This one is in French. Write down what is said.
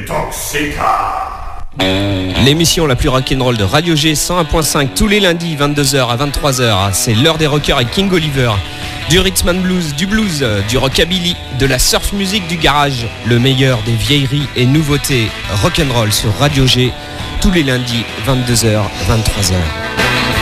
L'émission la plus rock'n'roll de Radio G 101.5 tous les lundis 22h à 23h. C'est l'heure des rockers avec King Oliver. Du rhythm and blues, du blues, du rockabilly, de la surf music du garage. Le meilleur des vieilleries et nouveautés rock'n'roll sur Radio G tous les lundis 22h 23h.